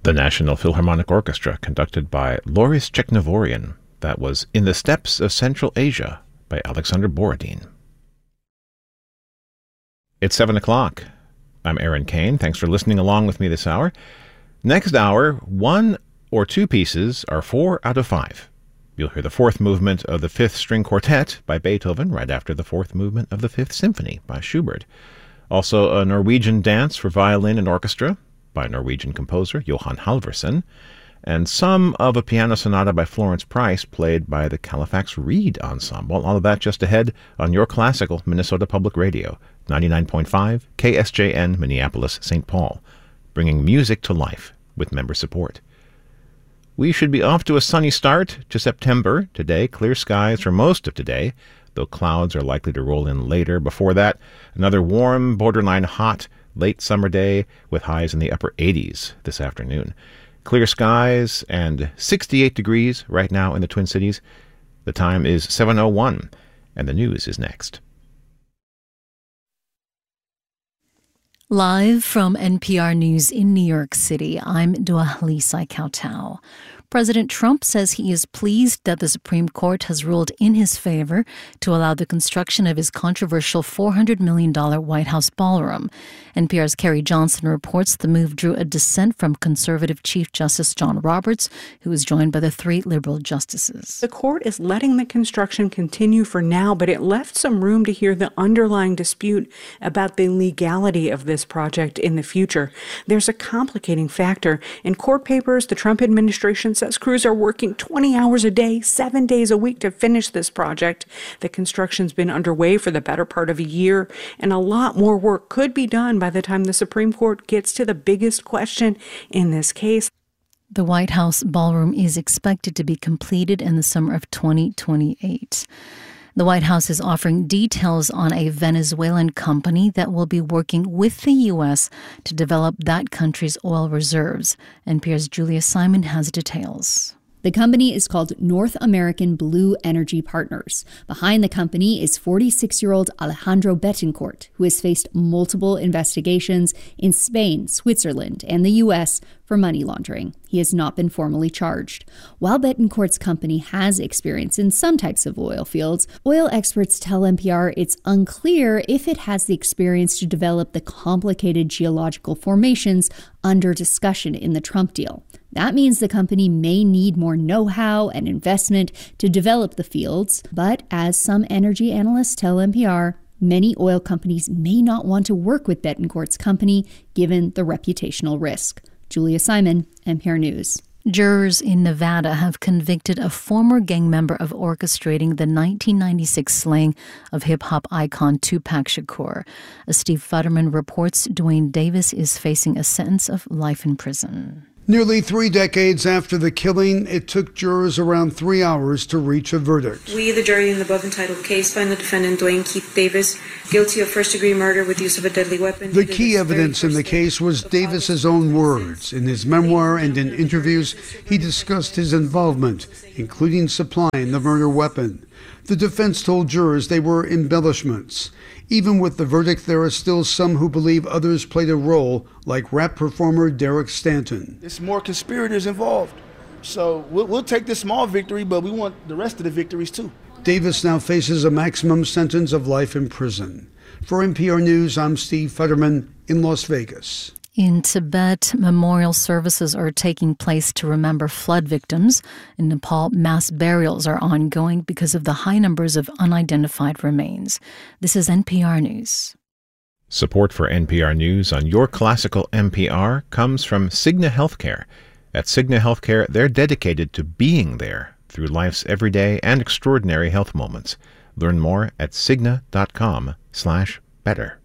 The National Philharmonic Orchestra, conducted by Loris Cheknevorian. That was In the Steppes of Central Asia by Alexander Borodin. It's 7 o'clock. I'm Aaron Kane. Thanks for listening along with me this hour. Next hour, 1 or 2 pieces are 4 out of 5. You'll hear the 4th movement of the 5th String Quartet by Beethoven right after the 4th movement of the 5th Symphony by Schubert. Also a Norwegian dance for violin and orchestra by Norwegian composer Johan Halvorsen, and some of a piano sonata by Florence Price played by the Califax Reed Ensemble. All of that just ahead on your classical Minnesota Public Radio, 99.5 KSJN Minneapolis, St. Paul, bringing music to life with member support. We should be off to a sunny start to September. Today, clear skies for most of today, though clouds are likely to roll in later. Before that, another warm, borderline hot, late summer day with highs in the upper 80s this afternoon. Clear skies and 68 degrees right now in the Twin Cities. The time is 7:01, and the news is next. Live from NPR News in New York City, I'm Dua Halisa Kautau. President Trump says he is pleased that the Supreme Court has ruled in his favor to allow the construction of his controversial $400 million White House ballroom. NPR's Carrie Johnson reports the move drew a dissent from conservative Chief Justice John Roberts, who was joined by the 3 liberal justices. The court is letting the construction continue for now, but it left some room to hear the underlying dispute about the legality of this project in the future. There's a complicating factor. In court papers, the Trump administration says crews are working 20 hours a day, 7 days a week to finish this project. The construction's been underway for the better part of a year, and a lot more work could be done by the time the Supreme Court gets to the biggest question in this case. The White House ballroom is expected to be completed in the summer of 2028. The White House is offering details on a Venezuelan company that will be working with the U.S. to develop that country's oil reserves. NPR's Julia Simon has details. The company is called North American Blue Energy Partners. Behind the company is 46-year-old Alejandro Betancourt, who has faced multiple investigations in Spain, Switzerland, and the U.S. for money laundering. He has not been formally charged. While Betancourt's company has experience in some types of oil fields, oil experts tell NPR it's unclear if it has the experience to develop the complicated geological formations under discussion in the Trump deal. That means the company may need more know-how and investment to develop the fields, but as some energy analysts tell NPR, many oil companies may not want to work with Betancourt's company given the reputational risk. Julia Simon, NPR News. Jurors in Nevada have convicted a former gang member of orchestrating the 1996 slaying of hip-hop icon Tupac Shakur. As Steve Futterman reports, Dwayne Davis is facing a sentence of life in prison. Nearly 3 decades after the killing, it took jurors around 3 hours to reach a verdict. We, the jury in the above entitled case, find the defendant, Dwayne Keith Davis, guilty of first-degree murder with use of a deadly weapon. The key evidence in the case was Davis's own words. In his memoir and in interviews, he discussed his involvement, including supplying the murder weapon. The defense told jurors they were embellishments. Even with the verdict, there are still some who believe others played a role, like rap performer Derek Stanton. There's more conspirators involved. So we'll take this small victory, but we want the rest of the victories too. Davis now faces a maximum sentence of life in prison. For NPR News, I'm Steve Futterman in Las Vegas. In Tibet, memorial services are taking place to remember flood victims. In Nepal, mass burials are ongoing because of the high numbers of unidentified remains. This is NPR News. Support for NPR News on your classical NPR comes from Cigna Healthcare. At Cigna Healthcare, they're dedicated to being there through life's everyday and extraordinary health moments. Learn more at Cigna.com/better.